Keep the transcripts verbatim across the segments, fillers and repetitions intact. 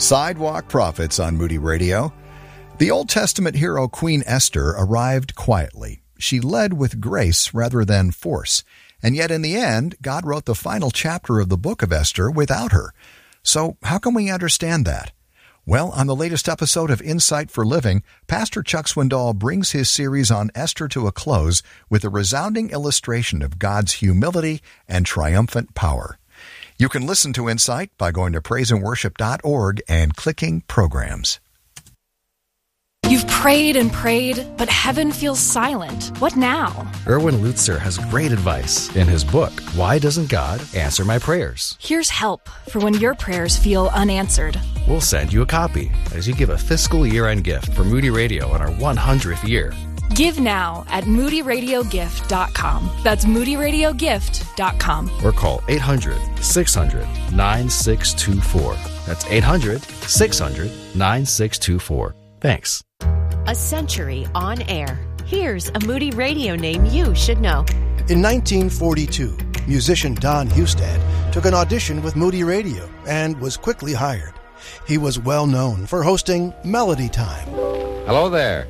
Sidewalk Prophets on Moody Radio. The Old Testament hero Queen Esther arrived quietly. She led with grace rather than force. And yet in the end, God wrote the final chapter of the book of Esther without her. So how can we understand that? Well, on the latest episode of Insight for Living, Pastor Chuck Swindoll brings his series on Esther to a close with a resounding illustration of God's humility and triumphant power. You can listen to Insight by going to praise and worship dot org and clicking Programs. You've prayed and prayed, but heaven feels silent. What now? Erwin Lutzer has great advice in his book, Why Doesn't God Answer My Prayers? Here's help for when your prayers feel unanswered. We'll send you a copy as you give a fiscal year-end gift for Moody Radio on our one hundredth year. Give now at moody radio gift dot com. That's moody radio gift dot com. Or call eight hundred, six hundred, nine six two four. That's eight hundred, six hundred, nine six two four. Thanks. A century on air. Here's a Moody Radio name you should know. In nineteen forty-two, musician Don Hustad took an audition with Moody Radio and was quickly hired. He was well known for hosting Melody Time. Hello there.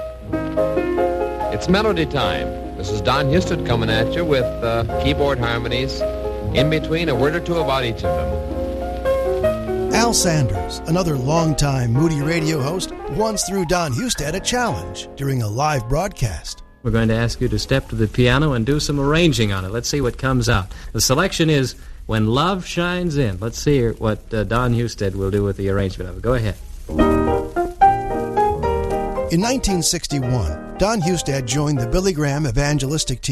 It's Melody Time. This is Don Hustad coming at you with uh, keyboard harmonies, in between a word or two about each of them. Al Sanders, another longtime Moody Radio host, once threw Don Hustad a challenge during a live broadcast. We're going to ask you to step to the piano and do some arranging on it. Let's see what comes out. The selection is When Love Shines In. Let's see what uh, Don Hustad will do with the arrangement of it. Go ahead. In nineteen sixty-one, Don Hustad joined the Billy Graham evangelistic team